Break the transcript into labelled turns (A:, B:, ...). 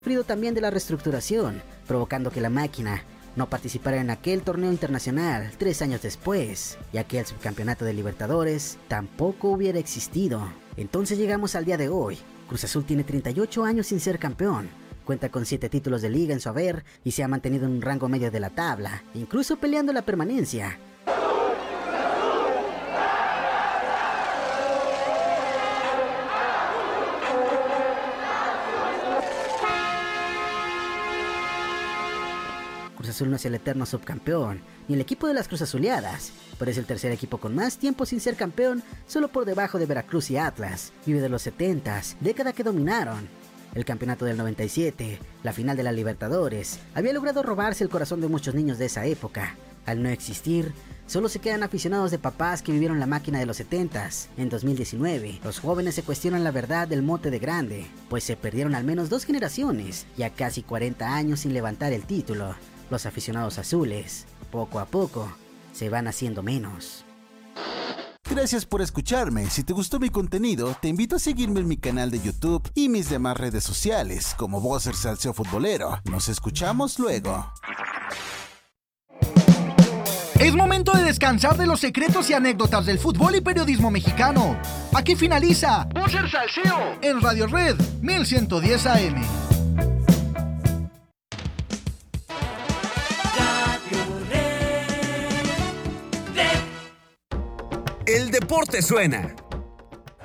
A: sufrido también de la reestructuración, provocando que la máquina no participara en aquel torneo internacional 3 años después, ya que el subcampeonato de Libertadores tampoco hubiera existido. Entonces llegamos al día de hoy. Cruz Azul tiene 38 años sin ser campeón, cuenta con 7 títulos de liga en su haber y se ha mantenido en un rango medio de la tabla, incluso peleando la permanencia. Cruz Azul no es el eterno subcampeón, ni el equipo de las Cruz Azuleadas, pero es el tercer equipo con más tiempo sin ser campeón, solo por debajo de Veracruz y Atlas. Vive de los 70s, década que dominaron. El campeonato del 97, la final de la Libertadores, había logrado robarse el corazón de muchos niños de esa época. Al no existir, solo se quedan aficionados de papás que vivieron la máquina de los 70s. En 2019, los jóvenes se cuestionan la verdad del mote de grande, pues se perdieron al menos 2 generaciones, ya casi 40 años sin levantar el título. Los aficionados azules, poco a poco, se van haciendo menos.
B: Gracias por escucharme. Si te gustó mi contenido, te invito a seguirme en mi canal de YouTube y mis demás redes sociales, como Bosser Salseo Futbolero. Nos escuchamos luego.
C: Es momento de descansar de los secretos y anécdotas del fútbol y periodismo mexicano. Aquí finaliza Bosser Salseo en Radio Red 1110 AM.
D: El deporte suena.